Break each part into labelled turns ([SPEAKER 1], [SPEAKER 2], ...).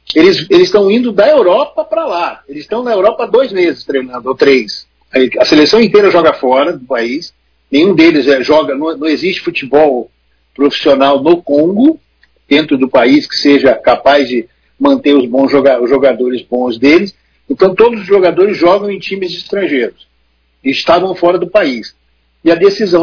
[SPEAKER 1] Eles estão indo da Europa para lá. Eles estão na Europa há 2 meses treinando, ou 3. A seleção inteira joga fora do país. Nenhum deles joga, não existe futebol profissional no Congo, dentro do país, que seja capaz de manter os jogadores bons deles. Então todos os jogadores jogam em times estrangeiros. E estavam fora do país. E a decisão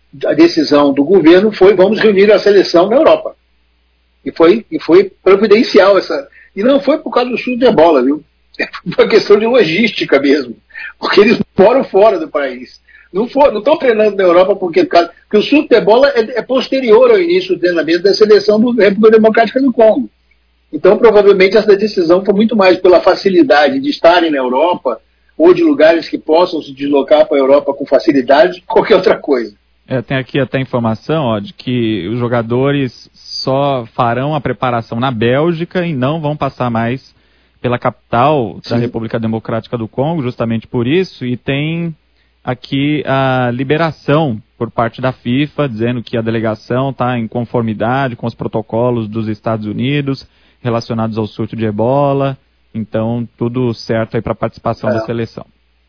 [SPEAKER 1] do governo foi: vamos reunir a seleção na Europa. E foi providencial essa. E não foi por causa do surto de ebola, viu? Foi uma questão de logística mesmo. Porque eles moram fora do país. Não estão treinando na Europa porque o surto de ebola é posterior ao início do treinamento da seleção da República Democrática do Congo. Então, provavelmente, essa decisão foi muito mais pela facilidade de estarem na Europa ou de lugares que possam se deslocar para a Europa com facilidade do que qualquer outra coisa.
[SPEAKER 2] Tem aqui até informação de que os jogadores só farão a preparação na Bélgica e não vão passar mais pela capital da República Democrática do Congo, justamente por isso, e tem aqui a liberação por parte da FIFA, dizendo que a delegação está em conformidade com os protocolos dos Estados Unidos relacionados ao surto de ebola, então tudo certo aí para a participação da seleção.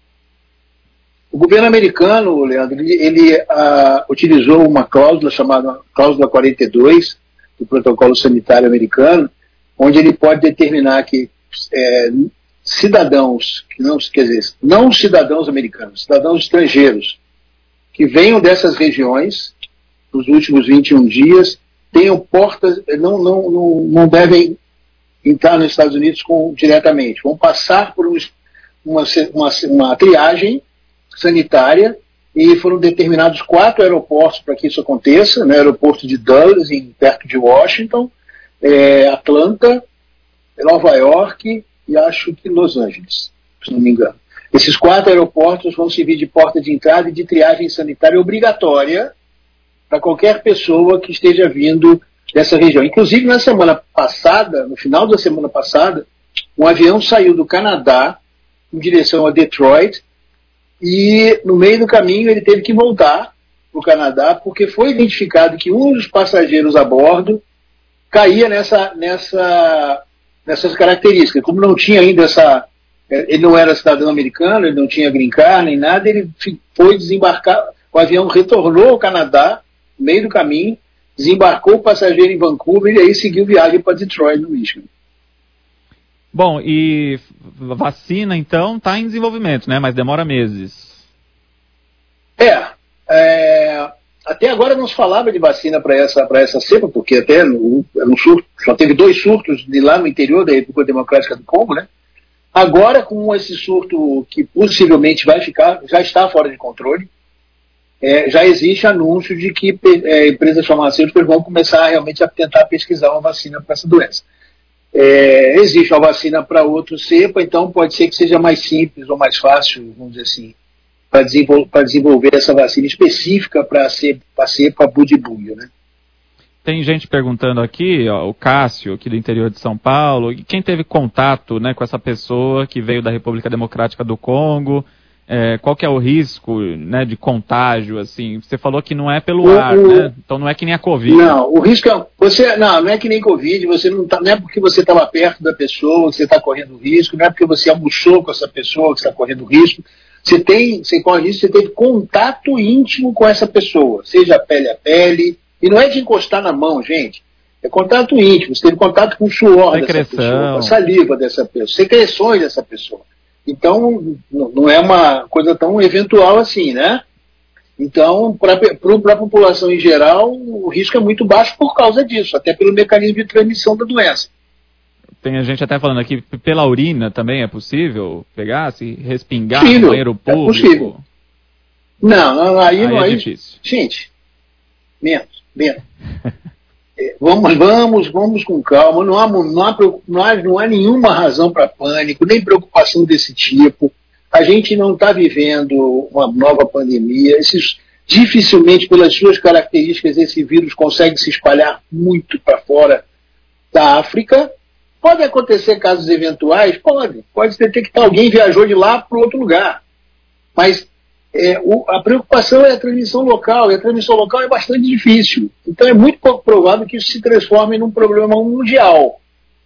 [SPEAKER 1] O governo americano, Leandro, ele utilizou uma cláusula chamada cláusula 42 do protocolo sanitário americano, onde ele pode determinar que cidadãos, não cidadãos americanos, cidadãos estrangeiros que venham dessas regiões nos últimos 21 dias, tenham portas, não devem entrar nos Estados Unidos diretamente, vão passar por uma triagem sanitária, e foram determinados 4 aeroportos para que isso aconteça, né? Aeroporto de Dulles, perto de Washington, Atlanta, Nova York e acho que Los Angeles, se não me engano. Esses 4 aeroportos vão servir de porta de entrada e de triagem sanitária obrigatória para qualquer pessoa que esteja vindo dessa região. Inclusive, na semana passada, no final da semana passada, um avião saiu do Canadá em direção a Detroit, e no meio do caminho ele teve que voltar para o Canadá, porque foi identificado que um dos passageiros a bordo caía nessas características. Como não tinha ainda ele não era cidadão americano, ele não tinha green card nem nada, ele foi desembarcar, o avião retornou ao Canadá, no meio do caminho, desembarcou o passageiro em Vancouver e aí seguiu viagem para Detroit, no Michigan.
[SPEAKER 2] Bom, e vacina, então, está em desenvolvimento, né? Mas demora meses.
[SPEAKER 1] Até agora não se falava de vacina para essa cepa, porque até no surto, só teve 2 surtos lá no interior da República Democrática do Congo, né? Agora, com esse surto que possivelmente já está fora de controle, já existe anúncio de que empresas farmacêuticas vão começar realmente a tentar pesquisar uma vacina para essa doença. Existe uma vacina para outro cepa, então pode ser que seja mais simples ou mais fácil, vamos dizer assim, para desenvolver essa vacina específica para a cepa Budibuio, né?
[SPEAKER 2] Tem gente perguntando aqui, o Cássio, aqui do interior de São Paulo, quem teve contato, né, com essa pessoa que veio da República Democrática do Congo, qual que é o risco, né, de contágio, assim? Você falou que não é pelo ar, né? Então não é que nem a Covid.
[SPEAKER 1] Não, o risco não é que nem Covid, não é porque você estava perto da pessoa que você está correndo risco, não é porque você almoçou com essa pessoa que você está correndo risco. Você corre risco, você teve contato íntimo com essa pessoa, seja pele a pele, e não é de encostar na mão, gente. É contato íntimo, você teve contato com o suor dessa pessoa, com a saliva dessa pessoa, secreções dessa pessoa. Então, não é uma coisa tão eventual assim, né? Então, para a população em geral, o risco é muito baixo por causa disso, até pelo mecanismo de transmissão da doença.
[SPEAKER 2] Tem a gente até falando aqui, pela urina também é possível pegar, se respingar no banheiro público? É possível.
[SPEAKER 1] Não, aí não é
[SPEAKER 2] difícil.
[SPEAKER 1] Gente, menos. Vamos com calma, não há nenhuma razão para pânico, nem preocupação desse tipo. A gente não está vivendo uma nova pandemia. Dificilmente, pelas suas características, esse vírus consegue se espalhar muito para fora da África. Pode acontecer casos eventuais? Pode ser que alguém viajou de lá para outro lugar. Mas a preocupação é a transmissão local, e a transmissão local é bastante difícil. Então é muito pouco provável que isso se transforme num problema mundial.